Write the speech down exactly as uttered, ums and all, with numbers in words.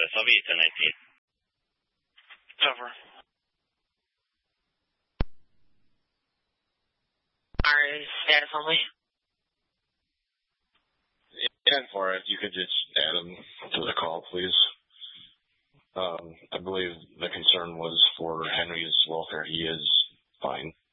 this. I'll be ten nineteen. Cover. Alright, status only. ten four, if you could just add him to the call, please. Um, I believe the concern was for Henry's welfare. He is fine.